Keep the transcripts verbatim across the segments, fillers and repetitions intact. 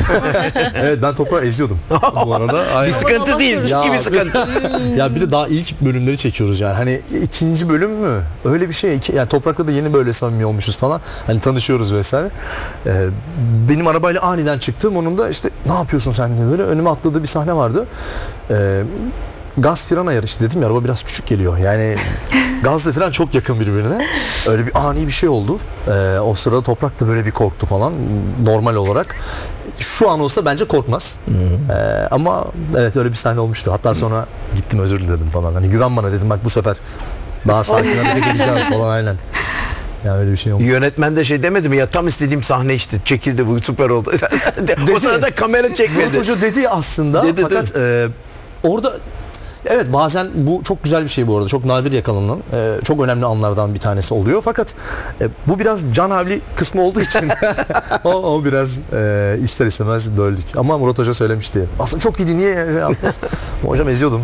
Evet, ben toprağı eziyordum bu arada. Bir Aynen. sıkıntı değil. Ya, Ciddi bir sıkıntı. Ya bir de daha ilk bölümleri çekiyoruz yani. Hani ikinci bölüm mü? Öyle bir şey. İki- Yani Toprak'la da yeni böyle samimi olmuşuz falan. Hani tanışıyoruz vesaire. Ee, benim arabayla aniden çıktım. Onun da işte ne yapıyorsun sen diye böyle önüme atladığı bir sahne vardı. Ee, Gaz fren ayarı işte, dedim ya, araba biraz küçük geliyor. Yani gazla fren çok yakın birbirine. Öyle bir ani bir şey oldu. Ee, o sırada Toprak da böyle bir korktu falan normal olarak. Şu an olsa bence korkmaz. Ee, ama evet, öyle bir sahne olmuştu. Hatta sonra gittim özür diledim falan. Hani güven bana dedim, bak bu sefer daha sakin hareket edeceğim falan, aynen. Yani öyle bir şey oldu. Yönetmen de şey demedi mi ya, tam istediğim sahne işte çekildi, bu süper oldu. O sırada kamera Murat çekmedi. Hoca dedi aslında, Dedi, fakat e, orada evet, bazen bu çok güzel bir şey bu arada. Çok nadir yakalanan, e, çok önemli anlardan bir tanesi oluyor. Fakat e, bu biraz can havli kısmı olduğu için o, o biraz e, ister istemez böldük. Ama Murat Hoca söylemişti. Aslında çok iyiydi, niye yaptınız? Hocam eziyordum.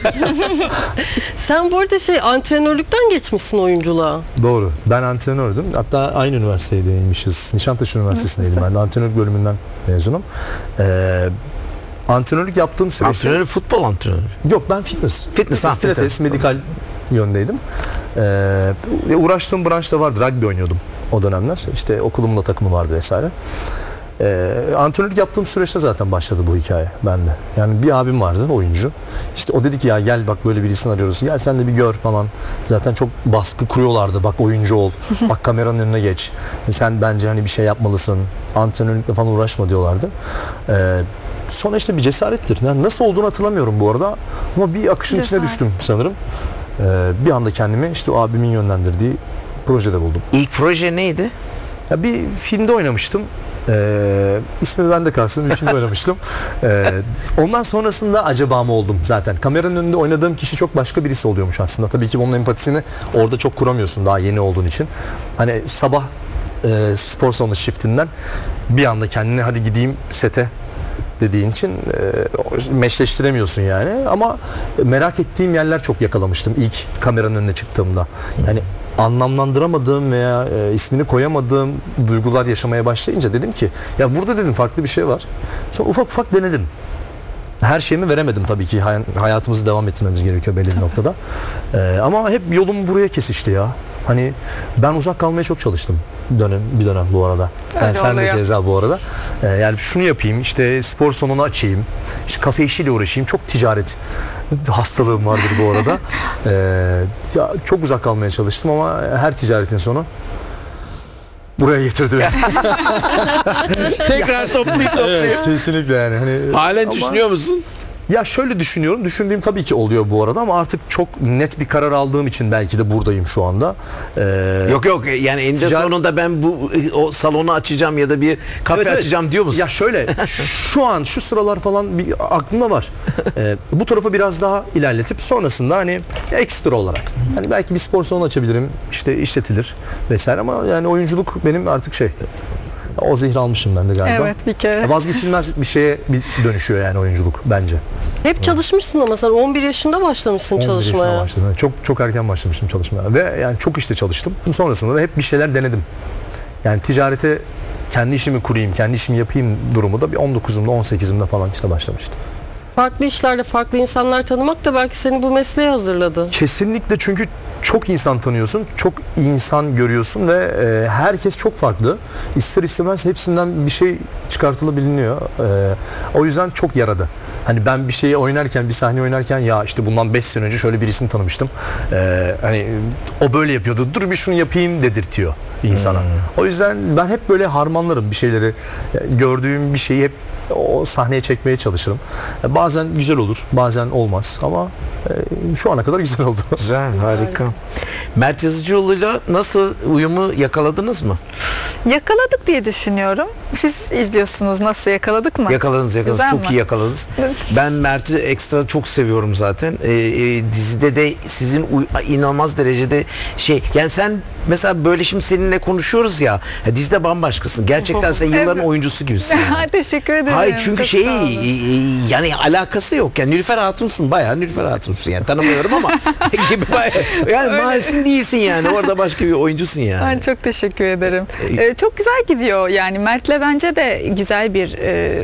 Sen bu arada şey antrenörlükten geçmişsin oyunculuğa. Doğru. Ben antrenördüm. Hatta aynı üniversitedeymişiz. Nişantaşı Üniversitesi'ndeydim ben de. Antrenörlük bölümünden mezunum. Ee, antrenörlük yaptığım süreçte... Antrenörü, futbol antrenörü. Yok, ben fitness. Fitness, ha, pilates, fitness. medikal yöndeydim. Ee, ve uğraştığım branşta vardı. Rugby oynuyordum o dönemler. İşte okulumda takımı vardı vesaire. Ee, antrenörlük yaptığım süreçte zaten başladı bu hikaye bende. Yani bir abim vardı, oyuncu. İşte o dedi ki ya gel bak, böyle birisini arıyoruz. Gel sen de bir gör falan. Zaten çok baskı kuruyorlardı. Bak oyuncu ol. Bak kameranın önüne geç. Sen bence hani bir şey yapmalısın. Antrenörlükle falan uğraşma diyorlardı. Ee, sonra işte bir cesarettir. Yani nasıl olduğunu hatırlamıyorum bu arada. Ama bir akışın içine Cesaret. düştüm sanırım. Ee, bir anda kendimi işte o abimin yönlendirdiği projede buldum. İlk proje neydi? Ya bir filmde oynamıştım. Ee, ismi bende kalsın, bir filmde oynamıştım. Ee, ondan sonrasında acaba mı oldum zaten. Kameranın önünde oynadığım kişi çok başka birisi oluyormuş aslında. Tabii ki onun empatisini orada çok kuramıyorsun daha yeni olduğun için. Hani sabah e, spor salonu shiftinden bir anda kendine hadi gideyim sete dediğin için e, meşleştiremiyorsun yani. Ama merak ettiğim yerler çok yakalamıştım ilk kameranın önüne çıktığımda. Yani anlamlandıramadığım veya e, ismini koyamadığım duygular yaşamaya başlayınca dedim ki ya burada dedim farklı bir şey var. Sonra ufak ufak denedim. Her şeyimi veremedim tabii ki. Hay- hayatımızı devam ettirmemiz gerekiyor belli bir noktada. E, ama hep yolum buraya kesişti ya. Hani ben uzak kalmaya çok çalıştım dönem bir dönem bu arada. Yani Öyle sen de oluyor. keza bu arada. Ee, yani şunu yapayım, işte spor salonu açayım, işte kafe işiyle uğraşayım. Çok ticaret hastalığım vardır bu arada. Ee, ya çok uzak kalmaya çalıştım ama her ticaretin sonu buraya getirdi beni. Tekrar toplayıp toplayıp. Evet, kesinlikle yani. Hani, Halen ama- düşünüyor musun? Ya şöyle düşünüyorum. Düşündüğüm tabii ki oluyor bu arada ama artık çok net bir karar aldığım için belki de buradayım şu anda. Ee, Yok yok, yani eninde Ticaret- sonunda ben bu o salonu açacağım ya da bir kafe Evet, evet. açacağım diyor musun? Ya şöyle şu an şu sıralar falan bir aklımda var. Ee, bu tarafı biraz daha ilerletip sonrasında hani ekstra olarak hani belki bir spor salonu açabilirim, işte işletilir vesaire ama yani oyunculuk benim artık şey, o zehri almışım ben de galiba. Evet, bir kere. Vazgeçilmez bir şeye bir dönüşüyor yani oyunculuk bence. Hep çalışmışsın ama sen on bir yaşında başlamışsın on bir yaşına çalışmaya. başladım. Çok çok erken başlamıştım çalışmaya ve yani çok işte çalıştım. Sonrasında da hep bir şeyler denedim. Yani ticarete kendi işimi kurayım, kendi işimi yapayım durumu da bir on dokuzumda on sekizimde falan işte başlamıştım. Farklı işlerde farklı insanlar tanımak da belki seni bu mesleğe hazırladı. Kesinlikle, çünkü çok insan tanıyorsun, çok insan görüyorsun ve e, herkes çok farklı. İster istemez hepsinden bir şey çıkartılabiliyor. E, o yüzden çok yaradı. Hani ben bir şeyi oynarken, bir sahne oynarken ya işte bundan beş sene önce şöyle birisini tanımıştım. E, hani o böyle yapıyordu. Dur bir şunu yapayım dedirtiyor insana. Hmm. O yüzden ben hep böyle harmanlarım bir şeyleri. E, gördüğüm bir şeyi hep o sahneye çekmeye çalışırım. E, bazen güzel olur, bazen olmaz ama e, şu ana kadar güzel oldu. Güzel, harika. Mert Yazıcıoğlu'yla nasıl uyumu yakaladınız mı? Yakaladık diye düşünüyorum. Siz izliyorsunuz, nasıl yakaladık mı? Yakaladınız, yakaladınız. Güzel Çok mi? iyi yakaladınız. Evet. Ben Mert'i ekstra çok seviyorum zaten. Ee, e, dizide de sizin uy- inanılmaz derecede şey, yani sen mesela böyle şimdi seninle konuşuyoruz ya, ya dizide bambaşkasın. Gerçekten sen yılların Evet. oyuncusu gibisin. Yani. Teşekkür ederim. Hayır çünkü Çok şey sağ olun. e, e, yani alakası yok. Yani Nilüfer Hatun'sun, bayağı Nilüfer Hatun'sun yani, tanımıyorum ama gibi bayağı, yani Öyle. Mahisin değilsin yani. Orada başka bir oyuncusun yani. Ben çok teşekkür ederim. Ee, çok güzel gidiyor yani. Mert'le bence de güzel bir e,